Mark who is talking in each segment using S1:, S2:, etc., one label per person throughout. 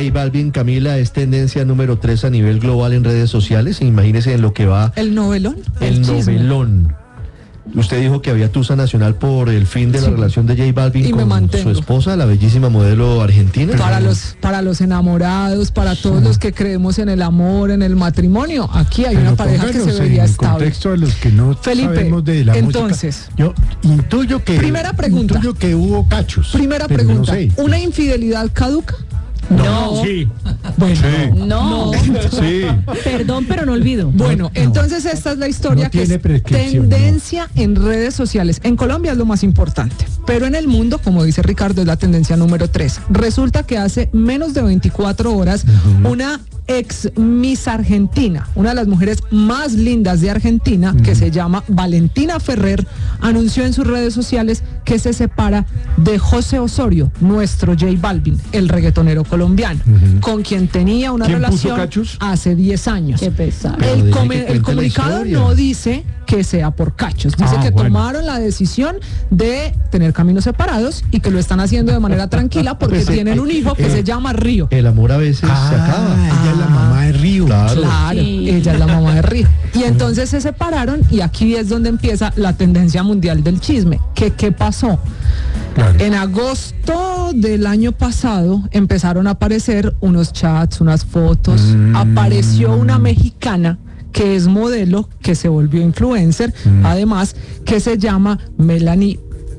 S1: J Balvin, Camila, es tendencia número 3 a nivel global en redes sociales. Imagínese en lo que va.
S2: El novelón.
S1: El novelón. Usted dijo que había tusa nacional por el fin de la relación de J Balvin con su esposa, la bellísima modelo argentina.
S2: Para los enamorados, para todos los que creemos en el amor, en el matrimonio, aquí hay una pareja que se veía estable.
S3: En contexto de los que no sabemos de la
S2: entonces,
S3: música, yo intuyo que hubo cachos.
S2: Primera pregunta, ¿una infidelidad caduca?
S4: No.
S3: Sí.
S2: Bueno,
S3: sí.
S4: No.
S3: Sí.
S4: Perdón, pero no olvido.
S2: Bueno, entonces esta es la historia que es tendencia en redes sociales. En Colombia es lo más importante, pero en el mundo, como dice Ricardo, es la tendencia número 3. Resulta que hace menos de 24 horas, una ex Miss Argentina, una de las mujeres más lindas de Argentina, que se llama Valentina Ferrer, anunció en sus redes sociales que se separa de José Osorio, nuestro J Balvin, el reggaetonero colombiano, con quien tenía una relación hace 10 años.
S4: Qué pesado.
S2: El comunicado no dice que sea por cachos, dice que tomaron la decisión de tener caminos separados y que lo están haciendo de manera tranquila porque tienen un hijo que se llama Río.
S1: El amor a veces se acaba.
S3: Ella es la mamá de Río.
S2: Claro, sí. Ella es la mamá de Río. Y entonces se separaron y aquí es donde empieza la tendencia mundial del chisme. ¿Qué pasó? Claro. En agosto del año pasado empezaron a aparecer unos chats, unas fotos. Apareció una mexicana que es modelo, que se volvió influencer, además, que se llama Melanie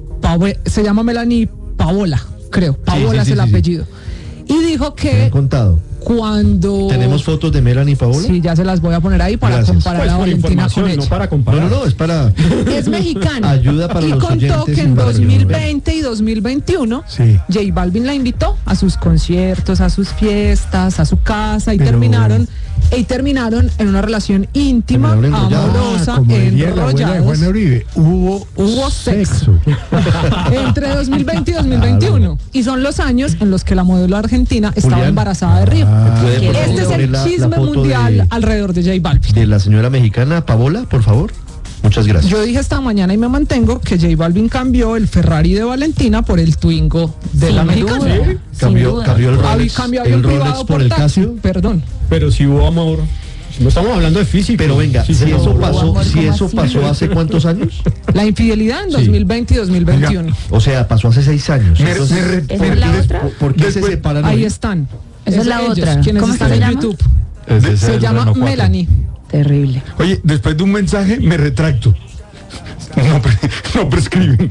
S2: Paola, creo. Paola es el apellido. Y dijo que...
S1: ¿Me han contado?
S2: Cuando...
S1: ¿Tenemos fotos de Melanie Paola?
S2: Sí, ya se las voy a poner ahí para comparar a Valentina con ella.
S3: No para comparar.
S1: No, es para...
S2: Es mexicana.
S1: Ayuda para los oyentes.
S2: Y contó que en 2020 y 2021 J Balvin la invitó a sus conciertos, a sus fiestas, a su casa y terminaron en una relación íntima, amorosa, enrollados.
S3: Hubo sexo.
S2: Entre 2020 y 2021. Claro. Y son los años en los que la modelo argentina estaba embarazada de Río. Este es el chisme mundial alrededor de J Balvin.
S1: De la señora mexicana Paola, por favor. Muchas gracias.
S2: Yo dije esta mañana y me mantengo que J Balvin cambió el Ferrari de Valentina por el Twingo de la mexicana.
S1: ¿Sí? Cambió el Rolex por el Casio.
S2: Perdón.
S5: Pero si hubo amor. No estamos hablando de físico.
S1: Pero venga, si eso pasó hace ¿cuántos años?
S2: La infidelidad en 2020 y 2021.
S1: O sea, pasó hace 6 años. Entonces, ¿por qué se separan?
S2: Ahí están.
S4: Esa es la otra.
S2: ¿Cómo están en YouTube? Se llama Melanie.
S4: Terrible.
S3: Oye, después de un mensaje me retracto. No prescriben.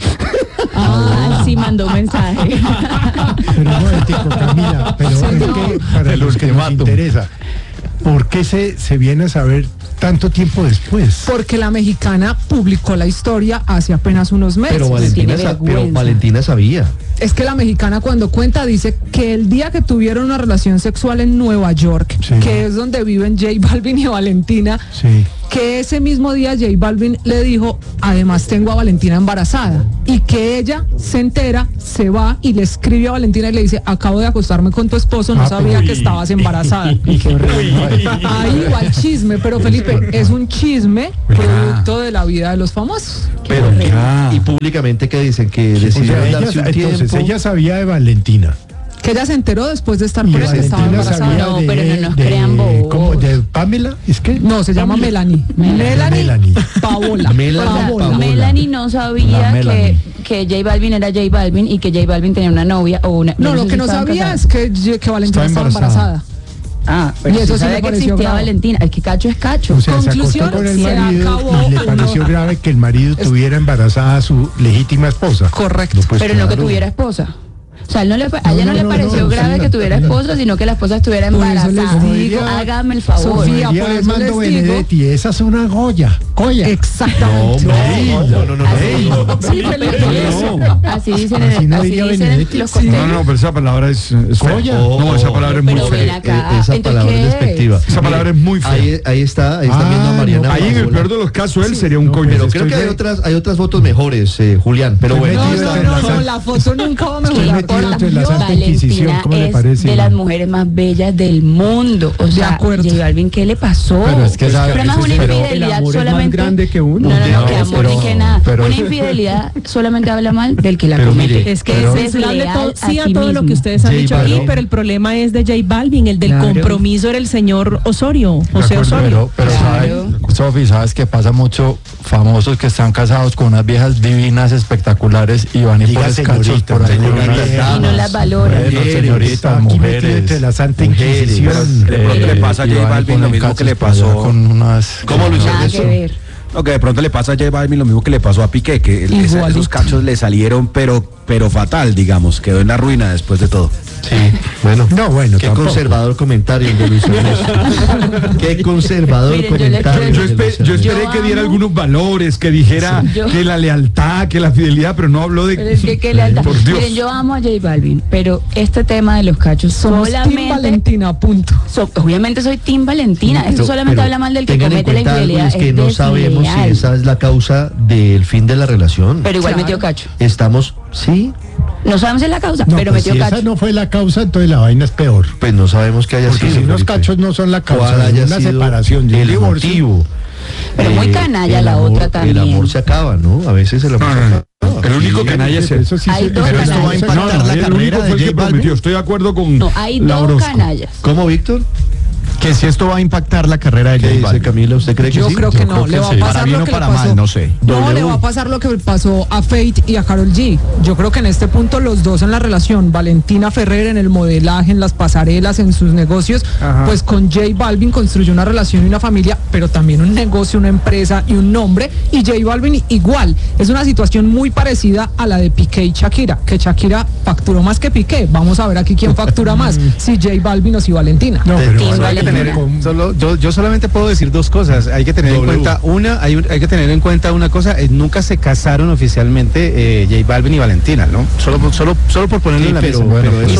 S4: Sí mandó un mensaje.
S3: Pero un momentico, Camila, pero es que para los que nos interesa, ¿por qué se viene a saber tanto tiempo después?
S2: Porque la mexicana publicó la historia hace apenas unos meses.
S1: Pero Valentina sabía.
S2: Es que la mexicana cuando cuenta dice que el día que tuvieron una relación sexual en Nueva York, que es donde viven J Balvin y Valentina, que ese mismo día J Balvin le dijo, además tengo a Valentina embarazada, y que ella se entera, se va y le escribe a Valentina y le dice, acabo de acostarme con tu esposo, no sabía que estabas embarazada. Ahí va el chisme, pero Felipe, es un chisme producto de la vida de los famosos.
S1: Pero y públicamente que dicen que decidieron darse un tiempo.
S3: Entonces ella sabía de Valentina.
S2: Que ella se enteró después de estar con él que estaba embarazada.
S4: No, pero no nos crean bobos.
S3: ¿Cómo? ¿De Pamela? ¿Es que?
S2: No, se llama Melanie. Melanie Paola.
S4: Melanie no sabía que J Balvin era J Balvin y que J Balvin tenía una novia o una...
S2: No, lo que no sabía es que Valentina estaba embarazada.
S4: Pero y eso sí le pareció grave. Valentina, es que cacho es cacho.
S3: O sea,
S2: conclusión,
S3: se acostó con el marido y le pareció grave que el marido tuviera embarazada a su legítima esposa.
S2: Correcto.
S4: Pero no que tuviera esposa. O sea, a ella no le pareció grave que tuviera esposa, sino que la esposa estuviera embarazada. Hágame el favor.
S2: Sofía, por eso
S3: Armando Benedetti, esa es una Goya.
S2: Exactamente.
S1: No.
S4: Así dicen los costeños.
S3: No, pero esa palabra es Goya. No, esa palabra es muy fea.
S1: Esa palabra es despectiva.
S3: Esa palabra es muy fea.
S1: Ahí está viendo a Mariana.
S3: Ahí en el peor de los casos él sería un coño.
S1: Pero creo que hay otras fotos mejores, Julián. Pero bueno.
S2: No, la foto nunca va a mejorar.
S4: Valentina es de las mujeres más bellas del mundo. O sea, J Balvin, ¿qué le pasó?
S3: Pero es que
S4: además una infidelidad solamente solamente
S5: más grande que uno.
S4: No, que amor ni que nada. Una infidelidad solamente habla mal del que la comete.
S6: Mire, es que es desleal sí a todo lo que ustedes han dicho aquí, pero el problema es de J Balvin, el del compromiso era el señor Osorio, José Osorio.
S7: Pero Sofi, ¿sabes qué pasa mucho? Famosos que están casados con unas viejas divinas, espectaculares, y van y ponen cachos por ahí.
S4: Y no las valoran.
S7: Señoritas, mujeres.
S3: Entre la Santa Inquisición.
S8: De pronto le pasa a J Balvin lo mismo que le pasó
S7: con unas...
S8: ¿Cómo lo hicieron eso? No, que de pronto le pasa a J Balvin lo mismo que le pasó a Piqué, que esos cachos le salieron pero fatal, digamos, quedó en la ruina después de todo.
S1: Sí, bueno, qué tampoco. Conservador comentario de Luis Ernesto. Qué conservador comentario.
S5: Yo esperé que diera algunos valores, que dijera que la lealtad, que la fidelidad, pero no habló de...
S4: Pero es que lealtad. Por Dios. Miren, yo amo a J Balvin, pero este tema de los cachos solamente...
S2: Team Valentina, punto.
S4: Obviamente soy Team Valentina. Esto solamente habla mal del que comete la infidelidad.
S1: Es que no sabemos si esa es la causa del fin de la relación.
S4: Pero igual metió cacho.
S1: Estamos, sí...
S4: No sabemos si es la causa,
S3: no,
S4: pero
S3: pues
S4: metió cacho.
S3: Si esa no fue la causa, entonces la vaina es peor.
S1: Pues no sabemos que haya
S3: porque
S1: sido.
S3: Si los cachos no son la causa de una separación, de un divorcio.
S1: Motivo.
S4: Pero muy canalla la
S1: amor,
S4: otra también.
S1: El amor se acaba, ¿no? A veces el amor se acaba.
S5: El único canalla es
S3: eso. Sí,
S4: hay dos
S1: pero esto va a impactar la carrera de J Balvin.
S5: Estoy de acuerdo con...
S4: No, hay dos canallas.
S1: ¿Cómo, Víctor?
S7: Que si esto va a impactar la carrera de J Balvin.
S1: Camila, ¿usted cree que
S2: yo
S1: sí?
S2: creo que no, le va a pasar lo que le pasó.
S7: No sé.
S2: No, le va a pasar lo que pasó a Fate y a Karol G. Yo creo que en este punto los dos en la relación, Valentina Ferrer en el modelaje, en las pasarelas, en sus negocios, pues con J Balvin construyó una relación y una familia, pero también un negocio, una empresa y un nombre, y J Balvin igual. Es una situación muy parecida a la de Piqué y Shakira, que Shakira facturó más que Piqué. Vamos a ver aquí quién factura más, si J Balvin o si Valentina.
S3: No, pero
S9: hay que tener yo solamente puedo decir dos cosas. Hay que tener en cuenta hay que tener en cuenta una cosa, nunca se casaron oficialmente J Balvin y Valentina, ¿no? Solo por ponerlo en la mesa.
S1: Y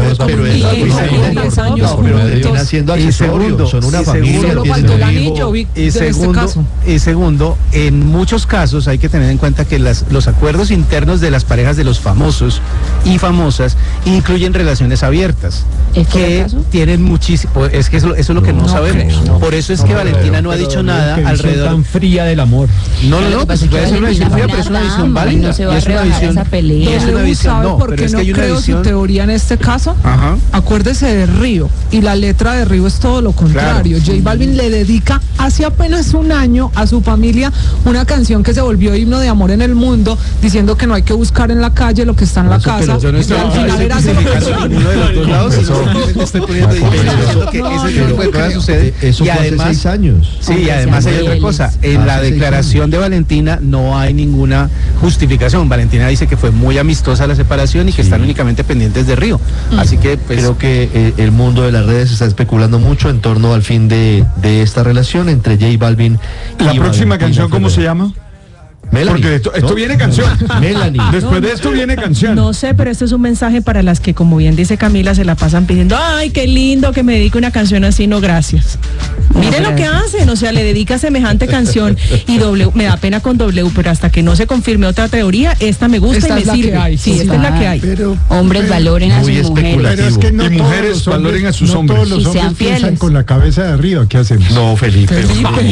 S1: segundo, son una familia.
S2: Solo faltó el anillo,
S9: y segundo, en muchos casos hay que tener en cuenta que los acuerdos internos de las parejas de los famosos y famosas incluyen relaciones abiertas que tienen muchísimo, es que eso es lo que no sabemos. Por eso es que Valentina no ha dicho nada alrededor.
S5: Tan fría del amor.
S9: No, pues puede ser una visión fría, pero es una visión válida.
S4: No se va a rebajar esa pelea.
S2: Es una visión, no, ¿por qué no creo su teoría en este caso? Acuérdese de Río, y la letra de Río es todo lo contrario. J Balvin le dedica hace apenas un año a su familia una canción que se volvió himno de amor en el mundo, diciendo que no hay que buscar en la calle lo que está en la casa. Y al final era solo
S9: uno de los dos lados. Estoy poniendo que ese tipo de cosas sucede.
S1: Eso fue hace 6 años.
S9: Sí, y además hay otra cosa. En la declaración de Valentina no hay ninguna justificación. Valentina dice que fue muy amistosa la separación y que están únicamente pendientes de Río. Así que
S1: creo que el mundo de las redes está especulando mucho en torno al fin de esta relación entre J Balvin y
S5: la próxima canción, ¿cómo se llama?
S1: Melanie.
S5: Porque esto viene canción.
S1: Melanie.
S5: Después de esto viene canción.
S6: No sé, pero este es un mensaje para las que, como bien dice Camila, se la pasan pidiendo, ay, qué lindo que me dedique una canción así, no gracias. Miren lo que hacen, o sea, le dedica semejante canción y W, me da pena con W, pero hasta que no se confirme otra teoría, esta me gusta y me sirve. Sí, esta es la que hay.
S4: Hombres valoren a sus mujeres.
S3: Pero es que no
S5: y mujeres valoren a sus hombres.
S3: Todos los hombres piensan con la cabeza de arriba. ¿Qué hacemos?
S1: No, Felipe.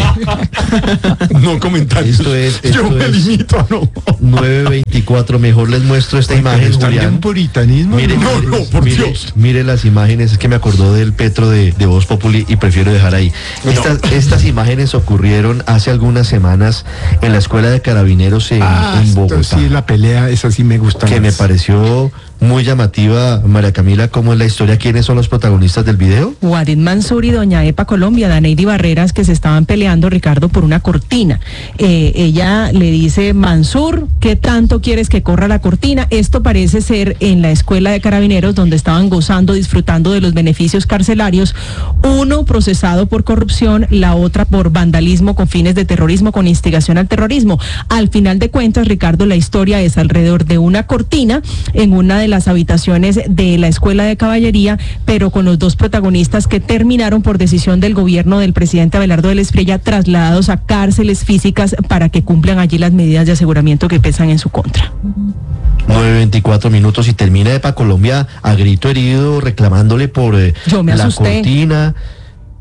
S5: No comentarios.
S1: Yo me limito a no. 9:24, mejor les muestro esta imagen, Julián.
S3: ¿Un puritanismo?
S1: Mire las imágenes, es que me acordó del Petro de Voz Populi y prefiero dejar ahí. Estas imágenes ocurrieron hace algunas semanas en la Escuela de Carabineros en Bogotá.
S3: Sí, la pelea, esa sí me gusta.
S1: Que me pareció muy llamativa, María Camila. ¿Cómo es la historia? ¿Quiénes son los protagonistas del video?
S6: Walid Mansur y doña Epa Colombia, Daneidy Barreras, que se estaban peleando, Ricardo, por una cortina. Ella le dice, Mansur, ¿qué tanto quieres que corra la cortina? Esto parece ser en la Escuela de Carabineros, donde estaban gozando, disfrutando de los beneficios carcelarios, uno procesado por corrupción, la otra por vandalismo con fines de terrorismo, con instigación al terrorismo. Al final de cuentas, Ricardo, la historia es alrededor de una cortina en una de las habitaciones de la Escuela de Caballería, pero con los dos protagonistas que terminaron por decisión del gobierno del presidente Abelardo del Espriella trasladados a cárceles físicas para que cumplan allí las medidas de aseguramiento que pesan en su contra.
S1: 9:24 y termina Epa Colombia a grito herido reclamándole por la cortina.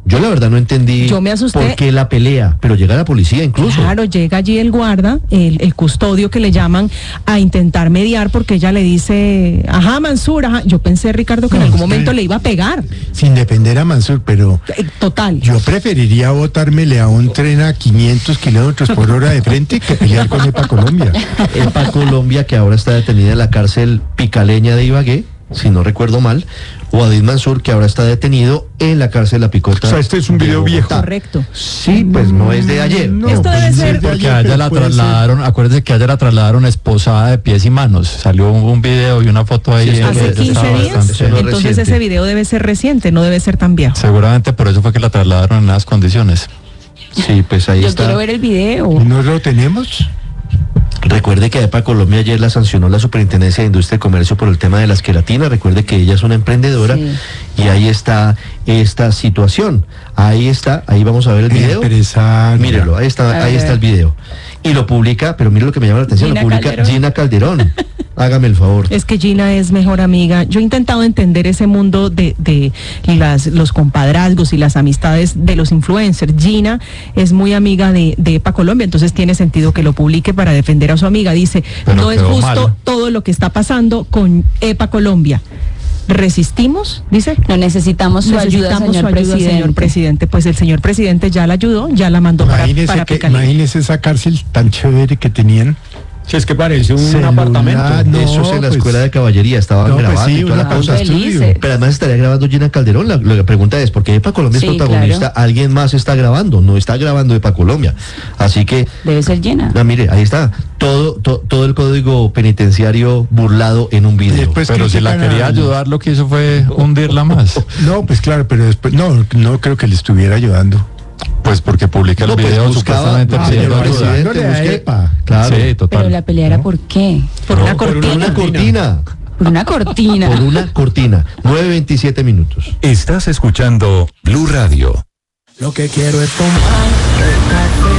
S1: Yo la verdad no entendí
S6: Yo me asusté.
S1: por qué la pelea, pero llega la policía incluso.
S6: Claro, llega allí el guarda, el custodio que le llaman, a intentar mediar porque ella le dice, ajá, Mansur, ajá. Yo pensé, Ricardo, que en algún momento le iba a pegar.
S3: Sin defender a Mansur, pero...
S6: Total.
S3: Yo preferiría botármele a un tren a 500 kilómetros por hora de frente que pelear con EPA Colombia.
S1: EPA Colombia, que ahora está detenida en la cárcel picaleña de Ibagué, si no recuerdo mal, o Adid Mansur, que ahora está detenido en la cárcel La Picota.
S5: O sea, este es un video viejo.
S6: Correcto.
S1: Sí, pues no es de ayer.
S3: No,
S6: esto debe ser...
S7: Porque a ella la trasladaron, acuérdense que a ella la trasladaron esposada de pies y manos. Salió un video y una foto ahí.
S1: Sí,
S6: Hace 15 días, entonces ese video debe ser reciente, no debe ser tan viejo.
S7: Seguramente por eso fue que la trasladaron en esas condiciones.
S1: Sí, pues ahí
S4: Yo
S1: está.
S4: quiero ver el video.
S3: ¿No lo tenemos?
S1: Recuerde que EPA Colombia ayer la sancionó la Superintendencia de Industria y Comercio por el tema de las queratinas. Recuerde que ella es una emprendedora,
S4: Sí.
S1: y ahí está esta situación. Ahí está, ahí vamos a ver el video. Mírelo, ahí está el video. Y lo publica, pero mire lo que me llama la atención,
S4: Gina
S1: lo publica
S4: Calderón.
S1: Gina Calderón. Hágame el favor.
S6: Es que Gina es mejor amiga. Yo he intentado entender ese mundo de los compadrazgos y las amistades de los influencers. Gina es muy amiga de EPA Colombia, entonces tiene sentido que lo publique para defender a su amiga. Dice,
S7: Pero
S6: no es
S7: quedó
S6: justo
S7: mal.
S6: todo lo que está pasando con EPA Colombia. ¿Resistimos? Dice.
S4: No necesitamos su ayuda, señor presidente.
S6: Pues el señor presidente ya la ayudó, ya la mandó para Picalé.
S3: Imagínese esa cárcel tan chévere que tenían.
S5: Si es que parece un
S3: Celular,
S5: apartamento.
S3: no,
S1: Eso es en la
S3: pues,
S1: escuela de caballería, estaban grabando y toda la cosa.
S4: Felices.
S1: Pero además estaría grabando Gina Calderón. La pregunta es, ¿por qué EPA Colombia es
S4: Sí,
S1: protagonista?
S4: claro.
S1: Alguien más está grabando, no está grabando EPA Colombia. Así que,
S4: Debe ser llena.
S1: mire, ahí está, todo el código penitenciario burlado en un video.
S3: Después
S7: Pero si la
S3: critican
S7: quería
S3: a-
S7: ayudar, lo que hizo fue hundirla más.
S3: No, pues claro, pero después, no creo que le estuviera ayudando.
S7: Pues porque publica el
S1: No, pues
S7: video
S1: buscaba-
S7: supuestamente
S1: señor
S7: pidiendo ayuda.
S1: presidente,
S3: Ayudándole a
S1: busque-
S3: EPA.
S1: Claro,
S7: Sí, total.
S4: Pero la pelea era ¿por qué?
S6: Por una
S1: por
S6: cortina.
S1: una cortina.
S4: Por una cortina.
S1: Por una cortina. 9:27 minutos.
S10: Estás escuchando Blue Radio.
S11: Lo que quiero es tomar café.